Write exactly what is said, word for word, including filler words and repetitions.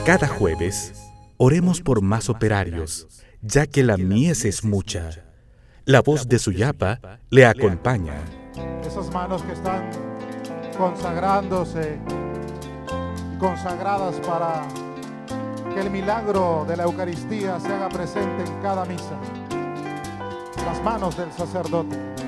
Cada jueves, oremos por más operarios, ya que la mies es mucha. La voz de Suyapa le acompaña. Esas manos que están consagrándose, consagradas para que el milagro de la Eucaristía se haga presente en cada misa. Las manos del sacerdote.